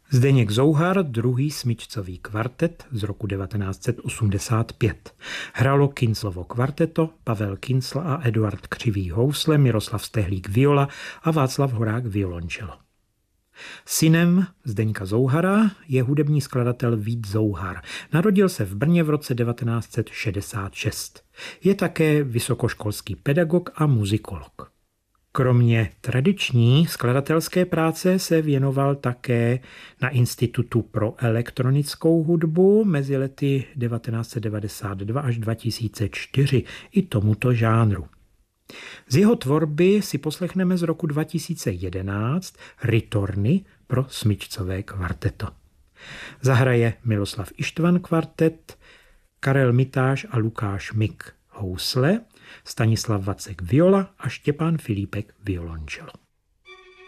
Zdeněk Zouhar, druhý smyčcový kvartet z roku 1985. Hralo Kinclovo kvarteto, Pavel Kincl a Eduard Křivý housle, Miroslav Stehlík viola a Václav Horák violončelo. Synem Zdeňka Zouhara je hudební skladatel Vít Zouhar. Narodil se v Brně v roce 1966. Je také vysokoškolský pedagog a muzikolog. Kromě tradiční skladatelské práce se věnoval také na Institutu pro elektronickou hudbu mezi lety 1992 až 2004 i tomuto žánru. Z jeho tvorby si poslechneme z roku 2011 Ritorny pro smyčcové kvarteto. Zahraje Miloslav Ištvan kvartet, Karel Mitáš a Lukáš Mik housle, Stanislav Vacek viola a Štěpán Filipek violončelo.